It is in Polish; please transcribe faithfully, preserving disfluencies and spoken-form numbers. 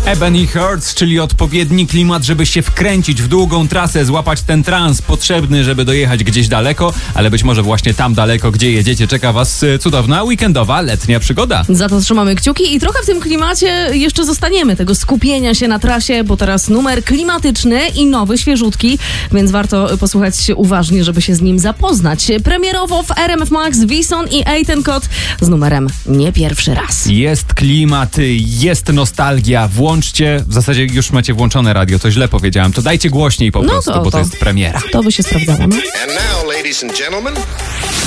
Ebony Hearts, czyli odpowiedni klimat, żeby się wkręcić w długą trasę, złapać ten trans potrzebny, żeby dojechać gdzieś daleko, ale być może właśnie tam daleko, gdzie jedziecie, czeka was cudowna, weekendowa, letnia przygoda. Za to trzymamy kciuki i trochę w tym klimacie jeszcze zostaniemy, tego skupienia się na trasie, bo teraz numer klimatyczny i nowy, świeżutki, więc warto posłuchać uważnie, żeby się z nim zapoznać. Premierowo w R M F Max Wison i Eitan Kot z numerem Nie pierwszy raz. Jest klimat, jest nostalgia, włączcie, w zasadzie już macie włączone radio, to źle powiedziałem, to dajcie głośniej po No prostu, to, bo to to jest premiera. To by się sprawdzało, no? And now, ladies and gentlemen...